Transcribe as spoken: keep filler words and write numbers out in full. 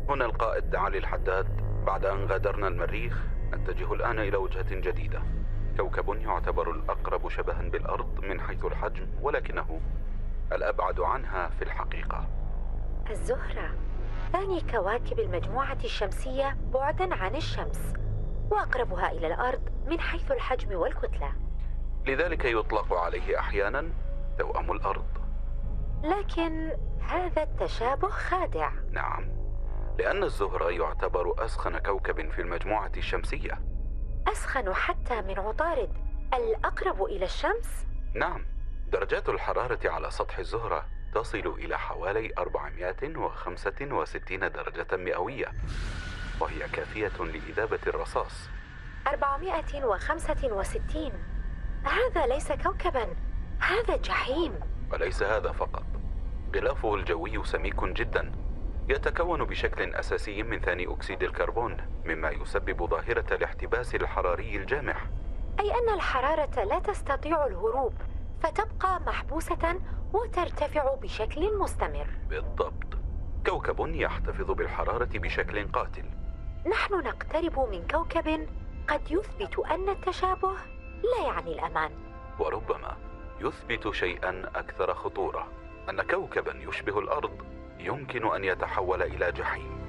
هنا القائد علي الحداد. بعد أن غادرنا المريخ نتجه الآن إلى وجهة جديدة. كوكب يعتبر الأقرب شبها بالأرض من حيث الحجم، ولكنه الأبعد عنها في الحقيقة. الزهرة ثاني كواكب المجموعة الشمسية بعداً عن الشمس، وأقربها إلى الأرض من حيث الحجم والكتلة، لذلك يطلق عليه أحياناً توأم الأرض. لكن هذا التشابه خادع. نعم، لأن الزهرة يعتبر أسخن كوكب في المجموعة الشمسية. أسخن حتى من عطارد الأقرب إلى الشمس؟ نعم، درجات الحرارة على سطح الزهرة تصل إلى حوالي أربعمائة وخمسة وستين درجة مئوية، وهي كافية لإذابة الرصاص. أربعمائة وخمسة وستين؟ هذا ليس كوكباً، هذا جحيم. وليس هذا فقط، غلافه الجوي سميك جدا، يتكون بشكل أساسي من ثاني أكسيد الكربون، مما يسبب ظاهرة الاحتباس الحراري الجامح. أي أن الحرارة لا تستطيع الهروب، فتبقى محبوسة وترتفع بشكل مستمر. بالضبط، كوكب يحتفظ بالحرارة بشكل قاتل. نحن نقترب من كوكب قد يثبت أن التشابه لا يعني الأمان، وربما يثبت شيئا أكثر خطورة، أن كوكبا يشبه الأرض يمكن أن يتحول إلى جحيم.